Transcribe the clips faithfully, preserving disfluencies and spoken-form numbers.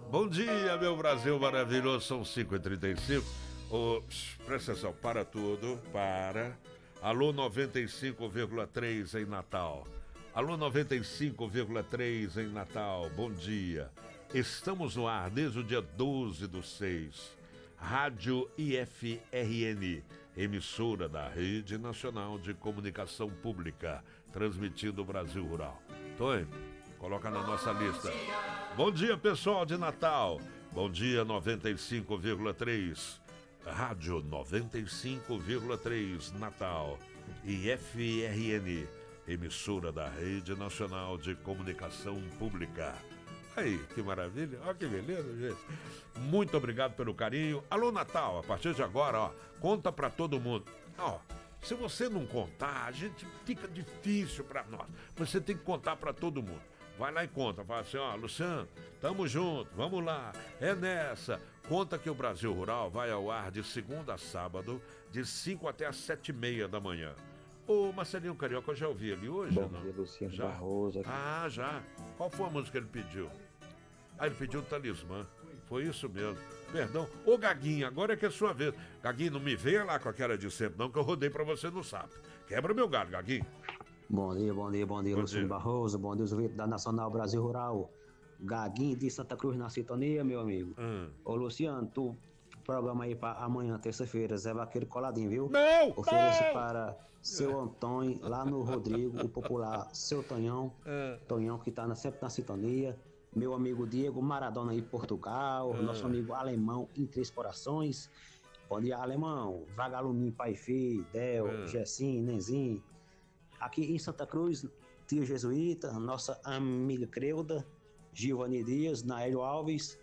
Bom dia, meu Brasil maravilhoso, são cinco e trinta e cinco. Oh, presta atenção, para tudo, para. Alô noventa e cinco vírgula três em Natal. Alô noventa e cinco vírgula três em Natal, bom dia. Estamos no ar desde o dia doze do seis. Rádio I F R N, emissora da Rede Nacional de Comunicação Pública, transmitindo o Brasil Rural. Tonho, coloca na nossa lista. Bom dia, pessoal de Natal. Bom dia, noventa e cinco vírgula três. Rádio noventa e cinco vírgula três Natal. I F R N, emissora da Rede Nacional de Comunicação Pública. Aí, que maravilha, olha que beleza, gente. Muito obrigado pelo carinho. Alô, Natal, a partir de agora, ó, conta pra todo mundo. Ó, se você não contar, a gente fica difícil pra nós. Você tem que contar pra todo mundo. Vai lá e conta, fala assim, ó, Luciano, tamo junto, vamos lá, é nessa. Conta que o Brasil Rural vai ao ar de segunda a sábado, de cinco até às sete e meia da manhã. Ô, Marcelinho Carioca, eu já ouvi ele hoje, Bom não? dia, Luciano Já? Barroso. Aqui. Ah, já. Qual foi a música que ele pediu? Ah, ele pediu o Talismã. Foi isso mesmo. Perdão. Ô, Gaguinho, agora é que é sua vez. Gaguinho, não me venha lá com aquela de sempre, não, que eu rodei pra você no sapo. Quebra meu galho, Gaguinho. Bom dia, bom dia, bom dia, Bom Luciano dia. Barroso. Bom dia, os ouvintes da Nacional Brasil Rural. Gaguinho de Santa Cruz na sintonia, meu amigo. Hum. Ô, Luciano, tu programa aí pra amanhã, terça-feira, Zé Vaqueiro coladinho, viu? Não! Ofereço não! para seu Antônio, lá no Rodrigo, o popular seu Tonhão. É. Tonhão que tá na- sempre na sintonia. Meu amigo Diego Maradona em Portugal. É. Nosso amigo Alemão em Três Corações. Bom dia, Alemão. Vagaluminho, Pai e Filho, Del, É. Gessim, Nenzinho. Aqui em Santa Cruz, Tio Jesuíta, nossa amiga Creuda, Gilvani Dias, Naélio Alves,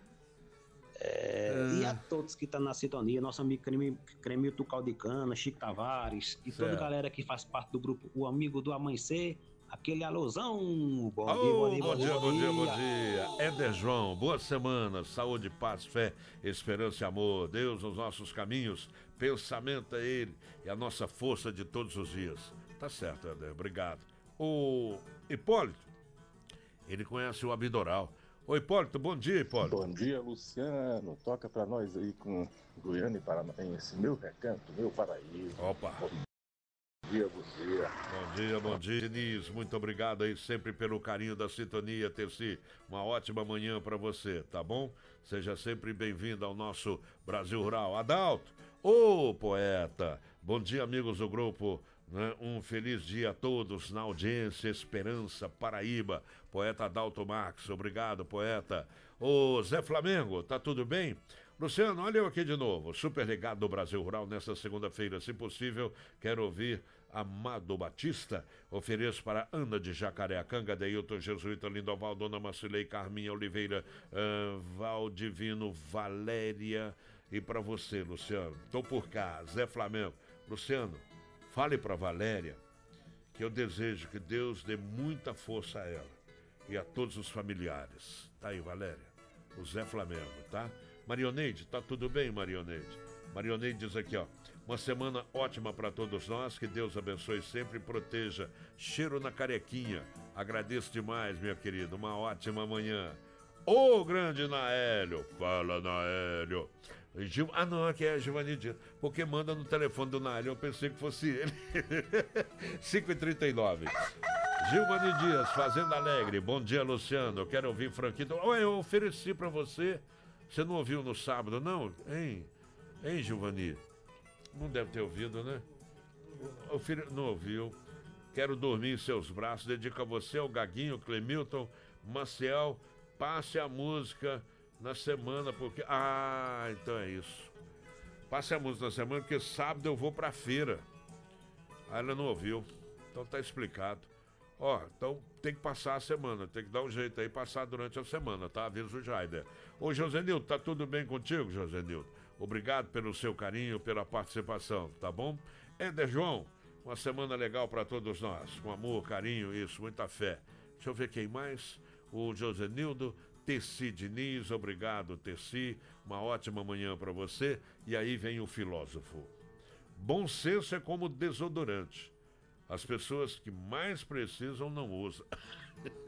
é, É. e a todos que estão na sintonia, nosso amigo Cremil, Cremilton Caldicana, Chico Tavares, e toda a Certo. galera que faz parte do grupo O Amigo do Amanhecer, aquele alôzão. Bom dia, Ô, bom dia, bom dia, bom dia, bom dia. Éder João, boa semana, saúde, paz, fé, esperança e amor. Deus nos nossos caminhos, pensamento é Ele e a nossa força de todos os dias. Tá certo, Éder, obrigado. O Hipólito, ele conhece o Abidoral. Ô, Hipólito, bom dia, Hipólito. Bom dia, Luciano. Toca pra nós aí com Goiânia e Paranaense, meu recanto, meu paraíso. Opa. Bom dia, bom dia. Bom dia, bom dia, Diniz. Muito obrigado aí sempre pelo carinho da sintonia, Terci. Uma ótima manhã pra você, tá bom? Seja sempre bem-vindo ao nosso Brasil Rural. Adalto, ô poeta. Bom dia, amigos do grupo. Né? Um feliz dia a todos na audiência Esperança Paraíba. Poeta Adalto Marques, obrigado, poeta. Ô Zé Flamengo, tá tudo bem? Luciano, olha eu aqui de novo, super ligado do Brasil Rural nesta segunda-feira, se possível, quero ouvir Amado Batista, ofereço para Ana de Jacareacanga, Deilton Jesuíta, Lindoval, Dona Marcilei, Carminha Oliveira, uh, Valdivino, Valéria, e para você, Luciano, tô por cá, Zé Flamengo. Luciano, fale para Valéria que eu desejo que Deus dê muita força a ela e a todos os familiares. Tá aí, Valéria? O Zé Flamengo, tá? Marioneide, tá tudo bem, Marioneide? Marioneide diz aqui, ó, uma semana ótima para todos nós, que Deus abençoe sempre e proteja. Cheiro na carequinha. Agradeço demais, minha querida, uma ótima manhã. Ô, grande Naélio, fala, Naélio. Gil... Ah, não, aqui é Giovanni Dias, porque manda no telefone do Naélio, eu pensei que fosse ele. cinco e trinta e nove. Giovanni Dias, Fazenda Alegre. Bom dia, Luciano. Eu quero ouvir Franquito. Ué, eu ofereci pra você. Você não ouviu no sábado, não? Hein? Hein, Giovanni? Não deve ter ouvido, né? Ofere... Não ouviu. Quero dormir em seus braços. Dedico a você, ao Gaguinho, Clemilton, Maciel. Passe a música na semana, porque... Ah, então é isso. Passe a música na semana, porque sábado eu vou pra feira. Ah, ela não ouviu. Então tá explicado. Ó, então tem que passar a semana, tem que dar um jeito aí, passar durante a semana, tá? Aviso o Jaider. Ô, José Nilton, tá tudo bem contigo, José Nilton? Obrigado pelo seu carinho, pela participação, tá bom? Éder João, uma semana legal pra todos nós, com amor, carinho, isso, muita fé. Deixa eu ver quem mais. O José Nildo, Tessi Diniz, obrigado, Tessi. Uma ótima manhã pra você. E aí vem o filósofo. Bom senso é como desodorante. As pessoas que mais precisam não usam.